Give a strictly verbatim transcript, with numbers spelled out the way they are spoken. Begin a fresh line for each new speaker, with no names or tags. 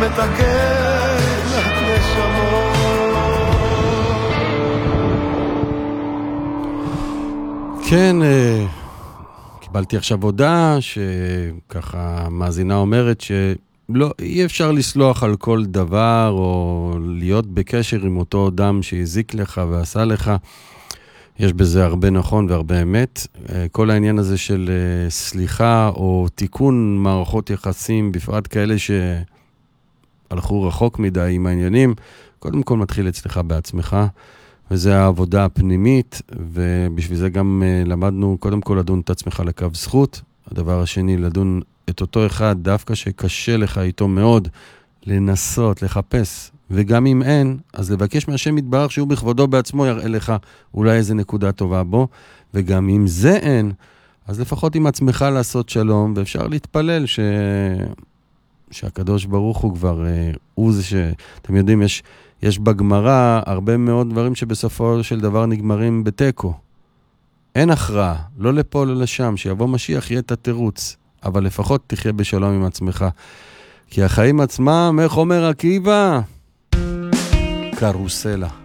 מתקן את נשמות.
כן, קיבלתי עכשיו הודעה שככה מאזינה אומרת שלא, אי אפשר לסלוח על כל דבר או להיות בקשר עם אותו אדם שהזיק לך ועשה לך. יש בזה הרבה נכון והרבה אמת. כל העניין הזה של סליחה או תיקון מערכות יחסים, בפרט כאלה שהלכו רחוק מדי עם העניינים, קודם כל מתחיל אצלך בעצמך, וזה העבודה הפנימית, ובשביל זה גם למדנו קודם כל לדון את עצמך לקו זכות. הדבר השני, לדון את אותו אחד, דווקא שקשה לך איתו מאוד, לנסות, לחפש, וגם אם אין, אז לבקש מהשם יתברך שהוא בכבודו בעצמו יראה לך אולי איזה נקודה טובה בו, וגם אם זה אין, אז לפחות עם עצמך לעשות שלום, ואפשר להתפלל ש... שהקדוש ברוך הוא כבר, הוא זה שאתם יודעים, יש, יש בגמרא הרבה מאוד דברים שבסופו של דבר נגמרים בטקו. אין הכרעה, לא לפה, לא לשם, שיבוא משיח יהיה את התירוץ, אבל לפחות תחיה בשלום עם עצמך. כי החיים עצמם, איך אומר עקיבא? קרוסלה.